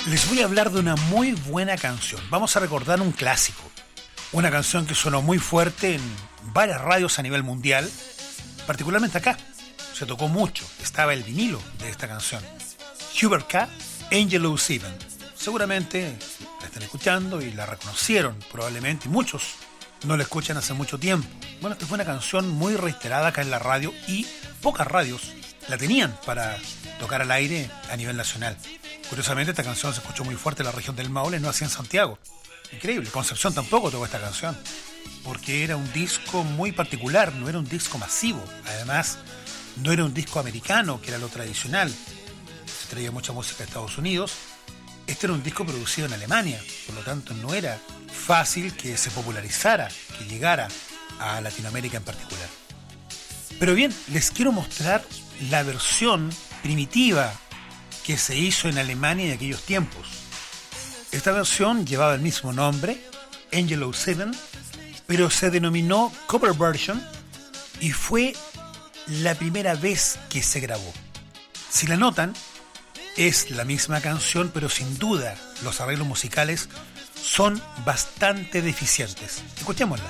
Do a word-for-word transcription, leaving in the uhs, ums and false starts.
Les voy a hablar de una muy buena canción. Vamos a recordar un clásico. Una canción que sonó muy fuerte en varias radios a nivel mundial, particularmente acá. Se tocó mucho. Estaba el vinilo de esta canción. Hubert K. Angelo Seven. Seguramente la están escuchando y la reconocieron probablemente, y muchos no la escuchan hace mucho tiempo. Bueno, esta fue una canción muy reiterada acá en la radio y pocas radios la tenían para tocar al aire a nivel nacional. Curiosamente, esta canción se escuchó muy fuerte en la región del Maule, no así en Santiago. Increíble. Concepción tampoco tocó esta canción, porque era un disco muy particular, no era un disco masivo. Además, no era un disco americano, que era lo tradicional. Se traía mucha música de Estados Unidos. Este era un disco producido en Alemania, por lo tanto no era fácil que se popularizara, que llegara a Latinoamérica en particular. Pero bien, les quiero mostrar la versión primitiva que se hizo en Alemania en aquellos tiempos. Esta versión llevaba el mismo nombre, Angelo Seven, pero se denominó cover version y fue la primera vez que se grabó. Si la notan, es la misma canción, pero sin duda los arreglos musicales son bastante deficientes. Escuchémosla.